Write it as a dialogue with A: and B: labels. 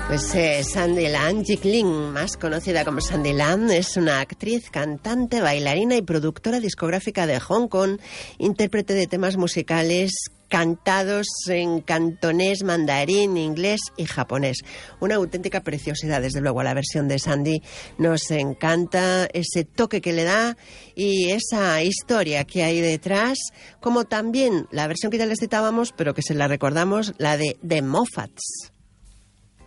A: Pues Sandyland Jiklin, más conocida como Sandyland, es una actriz, cantante, bailarina y productora discográfica de Hong Kong, intérprete de temas musicales cantados en cantonés, mandarín, inglés y japonés. Una auténtica preciosidad, desde luego. La versión de Sandy nos encanta, ese toque que le da y esa historia que hay detrás, como también la versión que ya les citábamos, pero que se la recordamos, la de The Moffats.